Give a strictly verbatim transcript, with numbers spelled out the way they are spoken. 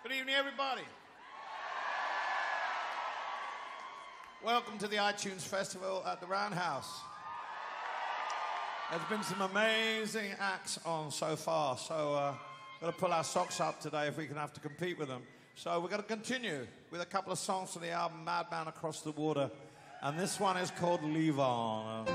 Good evening, everybody. Welcome to the iTunes Festival at the Roundhouse. There's been some amazing acts on so far, so uh, we're going to pull our socks up today if we can have to compete with them. So we're going to continue with a couple of songs from the album Madman Across the Water, and this one is called Leave On.